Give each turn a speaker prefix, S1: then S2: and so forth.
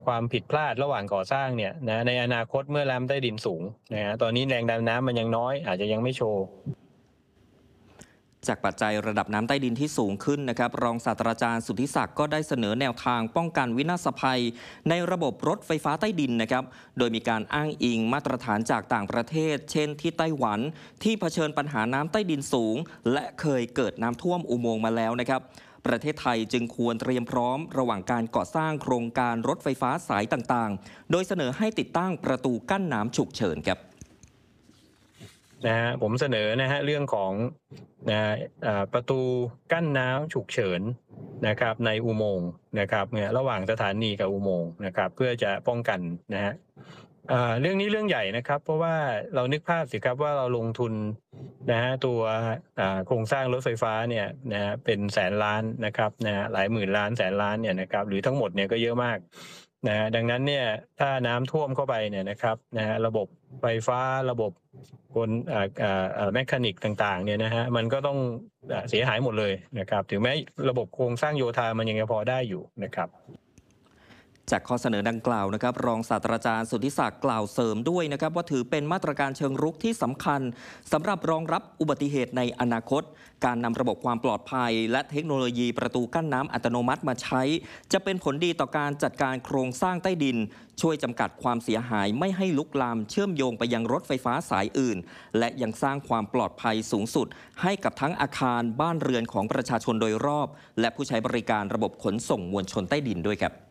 S1: ความผิดพลาดระหว่างก่อสร้างเนี่ยนะในอนาคตเมื่อน้ำใต้ดินสูงนะฮะตอนนี้แรงดันน้ำมันยังน้อยอาจจะยังไม่โชว์
S2: จากปัจจัยระดับน้ำใต้ดินที่สูงขึ้นนะครับรองศาสตราจารย์สุทธิศักดิ์ก็ได้เสนอแนวทางป้องกันวินาศภัยในระบบรถไฟฟ้าใต้ดินนะครับโดยมีการอ้างอิงมาตรฐานจากต่างประเทศเช่นที่ไต้หวันที่เผชิญปัญหาน้ำใต้ดินสูงและเคยเกิดน้ำท่วมอุโมงค์มาแล้วนะครับประเทศไทยจึงควรเตรียมพร้อมระหว่างการก่อสร้างโครงการรถไฟฟ้าสายต่างๆโดยเสนอให้ติดตั้งประตูกั้นน้ำฉุกเฉินครับ
S1: นะฮะผมเสนอนะฮะเรื่องของนะประตูกั้นน้ำฉุกเฉินนะครับในอุโมงค์นะครับเนี่ยระหว่างสถานีกับอุโมงค์นะครับเพื่อจะป้องกันนะฮะเรื่องนี้เรื่องใหญ่นะครับเพราะว่าเรานึกภาพสิครับว่าเราลงทุนนะฮะตัวโครงสร้างรถไฟฟ้าเนี่ยนะฮะเป็นแสนล้านนะครับนะฮะหลายหมื่นล้านแสนล้านเนี่ยนะครับหรือทั้งหมดเนี่ยก็เยอะมากนะฮะดังนั้นเนี่ยถ้าน้ำท่วมเข้าไปเนี่ยนะครับนะฮะระบบไฟฟ้าระบบแมคานิกต่างๆเนี่ยนะฮะมันก็ต้องเสียหายหมดเลยนะครับถึงแม้ระบบโครงสร้างโยธามันยังพอได้อยู่นะครับ
S2: จากข้อเสนอดังกล่าวนะครับรองศาสตราจารย์สุทธิศักดิ์กล่าวเสริมด้วยนะครับว่าถือเป็นมาตรการเชิงรุกที่สำคัญสำหรับรองรับอุบัติเหตุในอนาคตการนำระบบความปลอดภัยและเทคโนโลยีประตูกั้นน้ำอัตโนมัติมาใช้จะเป็นผลดีต่อการจัดการโครงสร้างใต้ดินช่วยจำกัดความเสียหายไม่ให้ลุกลามเชื่อมโยงไปยังรถไฟฟ้าสายอื่นและยังสร้างความปลอดภัยสูงสุดให้กับทั้งอาคารบ้านเรือนของประชาชนโดยรอบและผู้ใช้บริการระบบขนส่งมวลชนใต้ดินด้วยครับ